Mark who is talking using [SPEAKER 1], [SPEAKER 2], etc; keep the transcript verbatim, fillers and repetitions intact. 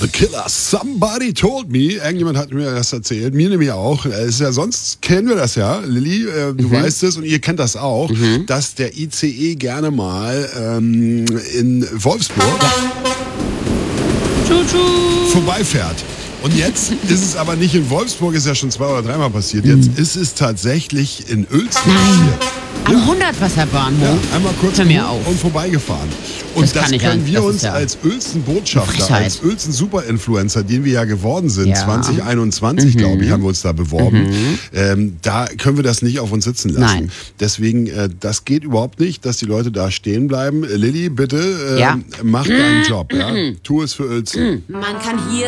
[SPEAKER 1] The Killer, somebody told me. Irgendjemand hat mir das erzählt, mir nämlich auch. Es ist ja, sonst kennen wir das ja, Lilly, äh, du mhm. weißt es und ihr kennt das auch, mhm. dass der I C E gerne mal ähm, in Wolfsburg vorbeifährt. Und jetzt ist es aber nicht in Wolfsburg, ist ja schon zwei oder dreimal passiert. Jetzt mhm. ist es tatsächlich in Uelzen passiert.
[SPEAKER 2] Am ja. Hundertwasserbahnhof.
[SPEAKER 1] Ja, einmal kurz
[SPEAKER 2] mir auf.
[SPEAKER 1] und vorbeigefahren. Und das, das können wir das uns ja als Uelzen-Botschafter, als Uelzen-Super-Influencer, den wir ja geworden sind, ja. zwanzig einundzwanzig, mhm. glaube ich, haben wir uns da beworben. Mhm. Ähm, da können wir das nicht auf uns sitzen lassen.
[SPEAKER 2] Nein.
[SPEAKER 1] Deswegen, äh, das geht überhaupt nicht, dass die Leute da stehen bleiben. Lilly, bitte, äh,
[SPEAKER 2] ja.
[SPEAKER 1] mach deinen Job. Ja? Tu es für Uelzen.
[SPEAKER 3] Man kann hier